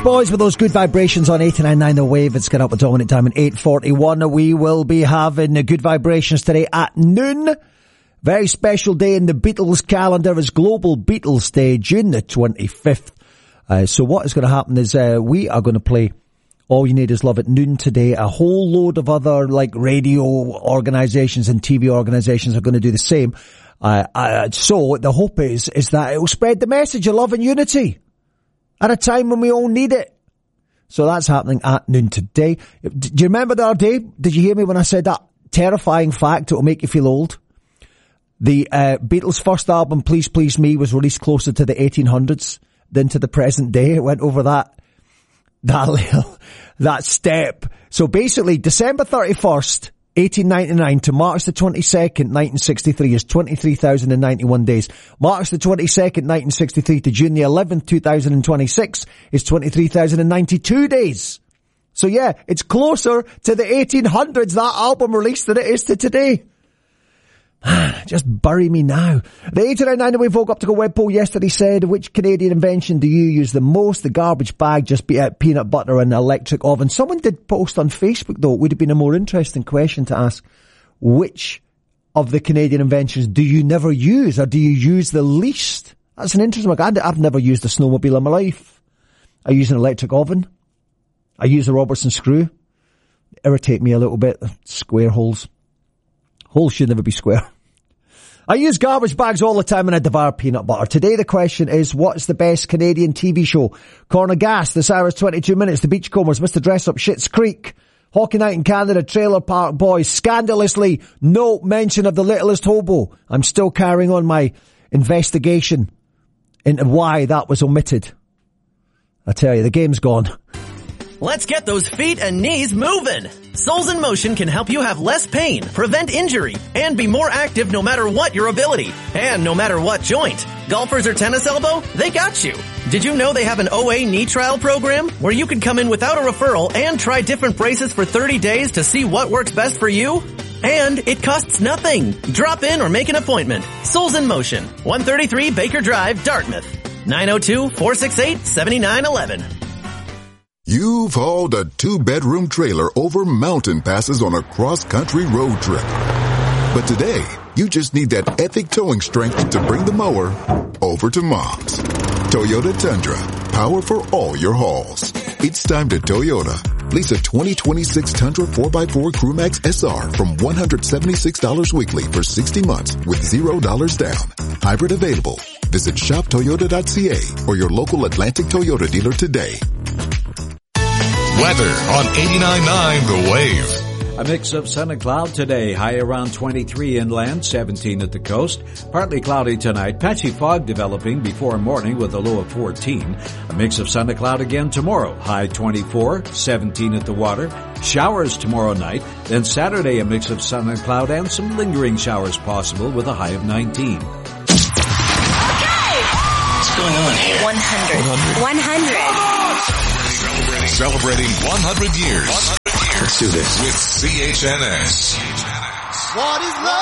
Boys with those good vibrations on 89.9 The Wave. It's got up with Dominic Time at 8:41. We will be having good vibrations today at noon. Very special day in the Beatles calendar is Global Beatles Day, June the 25th. So what is going to happen is we are going to play All You Need Is Love at noon today. A whole load of other like radio organisations and TV organisations are going to do the same. So the hope is that it will spread the message of love and unity at a time when we all need it. So that's happening at noon today. Do you remember the other day? Did you hear me when I said that terrifying fact that will make you feel old? The Beatles' first album, Please Please Me, was released closer to the 1800s than to the present day. It went over that step. So basically, December 31st, 1899 to March the 22nd, 1963 is 23,091 days. March the 22nd, 1963 to June the 11th, 2026 is 23,092 days. So yeah, it's closer to the 1800s, that album release, than it is to today. Just bury me now. The 89.9 The Wave woke up to go web poll yesterday said, which Canadian invention do you use the most? The garbage bag, just peanut butter and electric oven. Someone did post on Facebook though, it would have been a more interesting question to ask, which of the Canadian inventions do you never use, or do you use the least? That's an interesting one. I've never used a snowmobile in my life. I use an electric oven. I use a Robertson screw. They irritate me a little bit. Square holes. Holes should never be square. I use garbage bags all the time and I devour peanut butter. Today the question is, what's the best Canadian TV show? Corner Gas, This Hour's 22 Minutes, The Beachcombers, Mr. Dress Up, Schitt's Creek, Hockey Night in Canada, Trailer Park Boys. Scandalously, no mention of The Littlest Hobo. I'm still carrying on my investigation into why that was omitted. I tell you, the game's gone. Let's get those feet and knees moving. Souls in Motion can help you have less pain, prevent injury, and be more active no matter what your ability, and no matter what joint. Golfers or tennis elbow, they got you. Did you know they have an OA knee trial program where you can come in without a referral and try different braces for 30 days to see what works best for you? And it costs nothing. Drop in or make an appointment. Souls in Motion, 133 Baker Drive, Dartmouth, 902-468-7911. You've hauled a 2-bedroom trailer over mountain passes on a cross-country road trip. But today, you just need that epic towing strength to bring the mower over to Mom's. Toyota Tundra, power for all your hauls. It's time to Toyota. Lease a 2026 Tundra 4x4 Crewmax SR from $176 weekly for 60 months with $0 down. Hybrid available. Visit shoptoyota.ca or your local Atlantic Toyota dealer today. Weather on 89.9 The Wave. A mix of sun and cloud today, high around 23 inland, 17 at the coast. Partly cloudy tonight, patchy fog developing before morning with a low of 14. A mix of sun and cloud again tomorrow, high 24, 17 at the water. Showers tomorrow night, then Saturday a mix of sun and cloud and some lingering showers possible with a high of 19. Okay! What's going on here? 100. Celebrating 100 years. Let's do this. With CHNS. What is love?